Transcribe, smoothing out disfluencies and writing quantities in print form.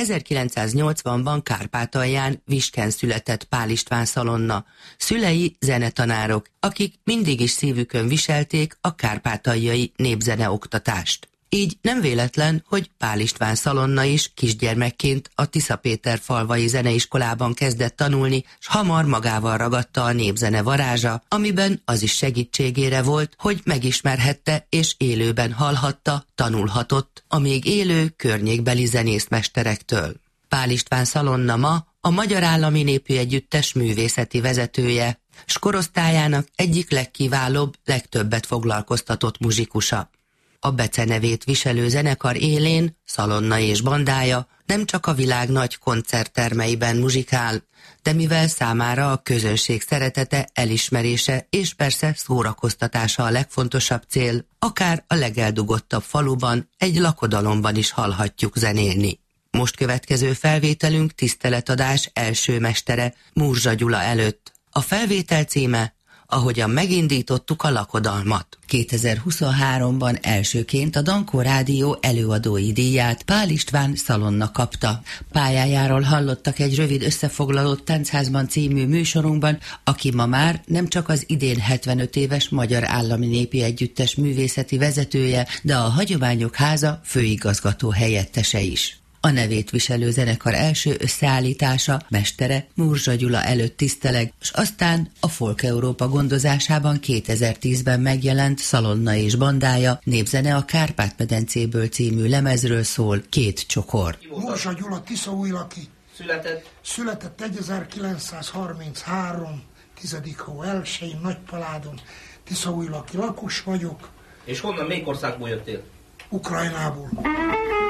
1980-ban Kárpátalján Visken született Pál István Szalonna. Szülei zenetanárok, akik mindig is szívükön viselték a kárpátaljai népzene oktatást. Így nem véletlen, hogy Pál István Szalonna is kisgyermekként a Tiszapéterfalvai zeneiskolában kezdett tanulni, s hamar magával ragadta a népzene varázsa, amiben az is segítségére volt, hogy megismerhette és élőben hallhatta, tanulhatott a még élő környékbeli zenészmesterektől. Pál István Szalonna ma a Magyar Állami Népműegyüttes művészeti vezetője, s korosztályának egyik legkiválóbb, legtöbbet foglalkoztatott muzsikusa. A becenevét viselő zenekar élén Szalonna és bandája nem csak a világ nagy koncerttermeiben muzsikál, de mivel számára a közönség szeretete, elismerése és persze szórakoztatása a legfontosabb cél, akár a legeldugottabb faluban, egy lakodalomban is hallhatjuk zenélni. Most következő felvételünk tiszteletadás első mestere, Murzsa Gyula előtt. A felvétel címe Ahogyan megindítottuk a lakodalmat. 2023-ban elsőként a Dankó Rádió előadói díját Pál István Szalonna kapta. Pályájáról hallottak egy rövid összefoglalót Táncházban című műsorunkban, aki ma már nem csak az idén 75 éves Magyar Állami Népi Együttes művészeti vezetője, de a Hagyományok Háza főigazgató helyettese is. A nevét viselő zenekar első összeállítása, mestere Murzsa Gyula előtt tiszteleg, s aztán a Folk Európa gondozásában 2010-ben megjelent Szalonna és bandája Népzene a Kárpát-medencéből című lemezről szól Két csokor. Murzsa Gyula tiszaújlaki. Született 1933. 10. hó 1-én Nagypaládon. Tiszaújlaki lakos vagyok. És honnan, melyik országból jöttél? Ukrajnából.